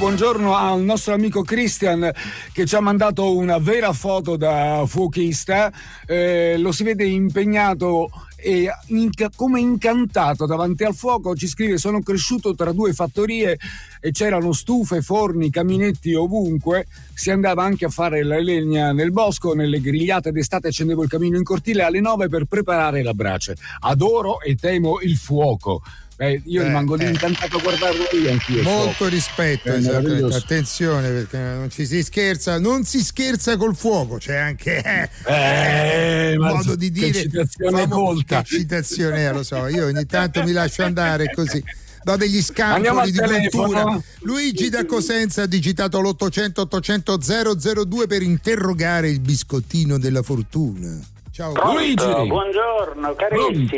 buongiorno al nostro amico Christian che ci ha mandato una vera foto da fuochista. Lo si vede impegnato e come incantato davanti al fuoco. Ci scrive: sono cresciuto tra due fattorie e c'erano stufe, forni, caminetti ovunque. Si andava anche a fare la legna nel bosco. Nelle grigliate d'estate accendevo il camino in cortile alle 9 per preparare la brace. Adoro e temo il fuoco. Io rimango lì incantato a guardarlo lì anch'io. Molto rispetto, esattamente. Attenzione, perché non si scherza col fuoco, c'è anche un modo di dire. Citazione colta. Che citazione, lo so, io ogni tanto mi lascio andare così. Do degli scampoli di cultura. Luigi da Cosenza ha digitato l'800 800 002 per interrogare il biscottino della fortuna. Ciao Pronto, Luigi. buongiorno carissimi.